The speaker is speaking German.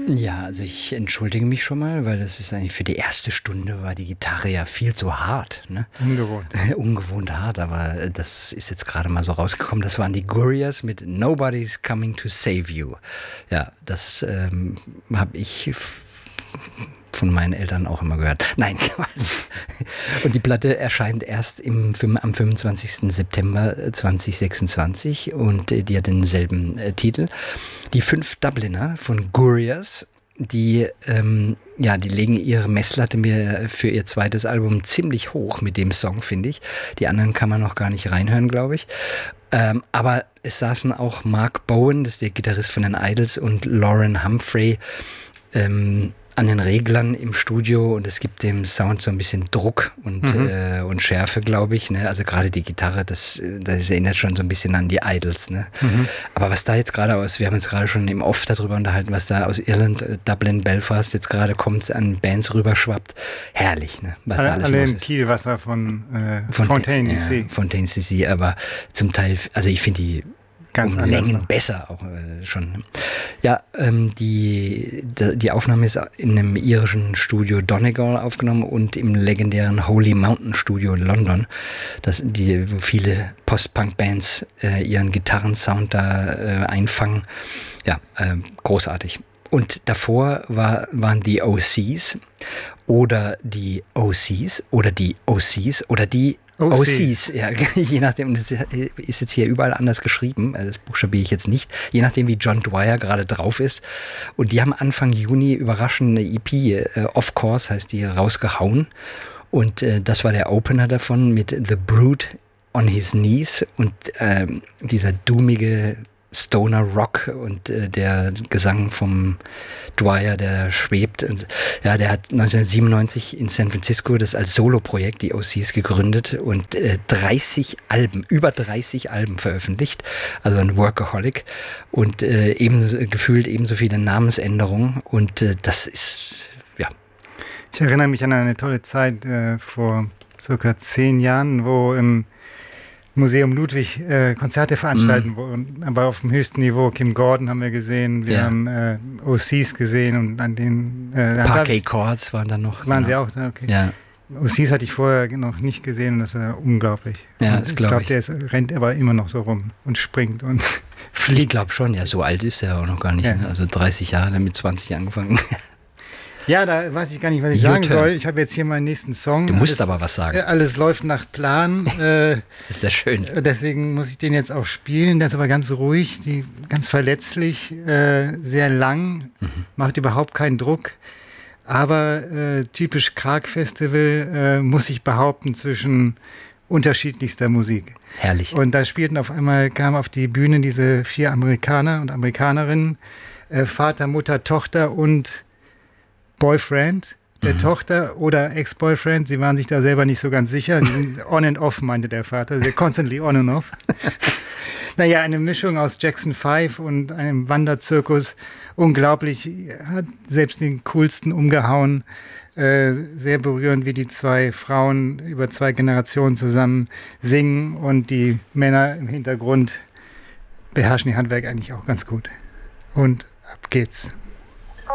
Ja, also ich entschuldige mich schon mal, weil das ist eigentlich für die erste Stunde war die Gitarre ja viel zu hart, ne? Ungewohnt. Ungewohnt hart, aber das ist jetzt gerade mal so rausgekommen. Das waren die Gurias mit Nobody's Coming to Save You. Ja, das habe ich von meinen Eltern auch immer gehört. Nein, Quatsch. Und die Platte erscheint erst am 25. September 2026 und die hat denselben Titel. Die 5 Dubliner von Gurias, die legen ihre Messlatte mir für ihr zweites Album ziemlich hoch mit dem Song, finde ich. Die anderen kann man noch gar nicht reinhören, glaube ich. Aber es saßen auch Mark Bowen, das ist der Gitarrist von den Idols, und Lauren Humphrey an den Reglern im Studio, und es gibt dem Sound so ein bisschen Druck und Schärfe, glaube ich. Ne? Also gerade die Gitarre, das erinnert schon so ein bisschen an die Idols. Ne? Aber was da jetzt gerade wir haben uns gerade schon im Off darüber unterhalten, was da aus Irland, Dublin, Belfast jetzt gerade kommt, an Bands rüberschwappt. Herrlich, ne? Was da alles alle los im ist. Kielwasser von Fontaine DC. Ja, Fontaine DC, aber zum Teil, also ich finde die Ganz um anders Längen noch. besser auch schon. Ja, die Aufnahme ist in einem irischen Studio Donegal aufgenommen und im legendären Holy Mountain Studio in London, wo viele Post-Punk-Bands ihren Gitarrensound da einfangen. Ja, großartig. Und davor waren die OCs oder die OCs oder die OCs oder die OCs, ja, je nachdem, das ist jetzt hier überall anders geschrieben, das buchstabiere ich jetzt nicht, je nachdem, wie John Dwyer gerade drauf ist. Und die haben Anfang Juni überraschend eine EP, Of Course heißt die, rausgehauen. Und das war der Opener davon mit The Brute on His Knees und dieser doomige Stoner Rock und der Gesang vom Dwyer, der schwebt. Und, ja, der hat 1997 in San Francisco das als Solo-Projekt, die OCs, gegründet und 30 Alben, über 30 Alben veröffentlicht. Also ein Workaholic und gefühlt ebenso viele Namensänderungen. Und das ist, ja. Ich erinnere mich an eine tolle Zeit vor circa 10 Jahren, wo im Museum Ludwig Konzerte veranstalten wurden, aber auf dem höchsten Niveau. Kim Gordon haben wir gesehen, wir haben OCs gesehen und an den Parquet Chords waren dann noch. Waren sie auch da? Okay. Ja. OCs hatte ich vorher noch nicht gesehen und das war unglaublich. Ja, das glaube ich. Der rennt aber immer noch so rum und springt und fliegt. Ich glaube schon, ja, so alt ist er auch noch gar nicht. Ja. Ne? Also 30 Jahre, mit 20 angefangen. Ja, da weiß ich gar nicht, was ich sagen soll. Ich habe jetzt hier meinen nächsten Song. Du musst aber was sagen. Alles läuft nach Plan. Das ist sehr schön. Deswegen muss ich den jetzt auch spielen. Der ist aber ganz ruhig, ganz verletzlich, sehr lang, macht überhaupt keinen Druck. Aber typisch Krag-Festival muss ich behaupten zwischen unterschiedlichster Musik. Herrlich. Und da kamen auf die Bühne diese 4 Amerikaner und Amerikanerinnen, Vater, Mutter, Tochter und Boyfriend der Tochter oder Ex-Boyfriend. Sie waren sich da selber nicht so ganz sicher. Die sind on and off, meinte der Vater. They're constantly on and off. Naja, eine Mischung aus Jackson 5 und einem Wanderzirkus. Unglaublich, hat selbst den Coolsten umgehauen. Sehr berührend, wie die 2 Frauen über 2 Generationen zusammen singen und die Männer im Hintergrund beherrschen ihr Handwerk eigentlich auch ganz gut. Und ab geht's.